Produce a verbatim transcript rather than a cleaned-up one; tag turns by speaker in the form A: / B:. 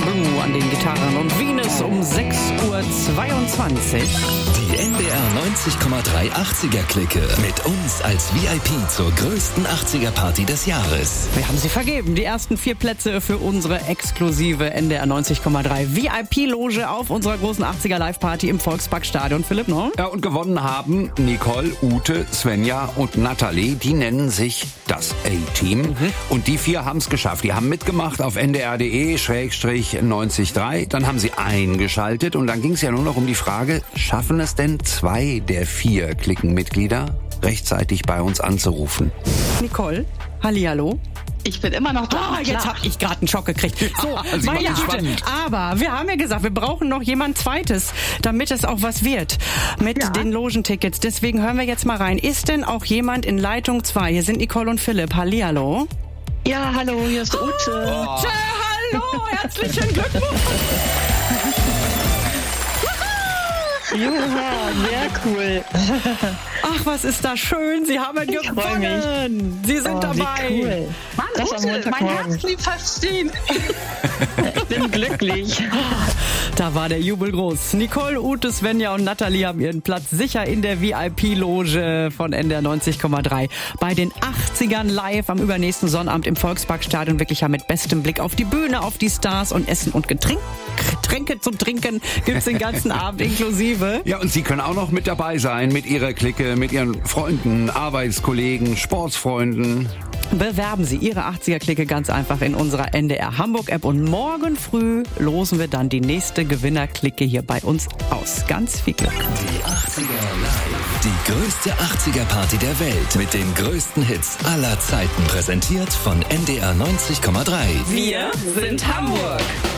A: Blue an den Gitarren und Venus um sechs Uhr zweiundzwanzig.
B: Die N D R neunzig Komma drei achtziger-Clique mit uns als V I P zur größten achtziger-Party des Jahres.
A: Wir haben sie vergeben. Die ersten vier Plätze für unsere exklusive N D R neunzig Komma drei V I P-Loge auf unserer großen achtziger-Live-Party im Volksparkstadion. Philipp, ne?
C: Ja, und gewonnen haben Nicole, Ute, Svenja und Nathalie. Die nennen sich das A-Team. Mhm. Und die vier haben es geschafft. Die haben mitgemacht auf N D R Punkt D E Schrägstrich neunzig Komma drei. Dann haben sie eingeschaltet und dann ging es ja nur noch um die Frage, schaffen es denn zwei der vier Cliquenmitglieder rechtzeitig bei uns anzurufen?
A: Nicole, hallihallo.
D: Ich bin immer noch da.
A: Oh, jetzt habe ich gerade einen Schock gekriegt. So,
C: Sie
A: meine
C: machen
A: Güte.
C: spannend.
A: Aber wir haben ja gesagt, wir brauchen noch jemand Zweites, damit es auch was wird mit
D: Ja.
A: den Logentickets. Deswegen hören wir jetzt mal rein. Ist denn auch jemand in Leitung zwei? Hier sind Nicole und Philipp. Hallihallo.
D: Ja, hallo, hier ist Ute.
A: Oh. Tja, hallo, herzlichen Glückwunsch.
D: Juhu, sehr cool.
A: Ach, was ist das schön. Sie haben
D: Ich freu
A: gewonnen. Sie sind
D: Oh,
A: dabei.
D: Wie cool.
E: Mann,
D: Das am
E: Ute, mein
D: Montagmorgen.
E: Herz blieb fast stehen.
D: Ich bin glücklich.
A: Da war der Jubel groß. Nicole, Ute, Svenja und Nathalie haben ihren Platz sicher in der V I P-Loge von N D R neunzig Komma drei. Bei den achtzigern live am übernächsten Sonnabend im Volksparkstadion. Wirklich ja mit bestem Blick auf die Bühne, auf die Stars und Essen und Getränk. Getränke zum Trinken gibt's den ganzen Abend inklusive.
C: Ja, und Sie können auch noch mit dabei sein, mit Ihrer Clique, mit Ihren Freunden, Arbeitskollegen, Sportsfreunden.
A: Bewerben Sie Ihre achtziger-Clique ganz einfach in unserer N D R Hamburg-App und morgen früh losen wir dann die nächste Gewinner-Clique hier bei uns aus. Ganz viel Glück.
B: Die achtziger Live. Die größte achtziger-Party der Welt mit den größten Hits aller Zeiten. Präsentiert von N D R neunzig Komma drei.
A: Wir sind Hamburg.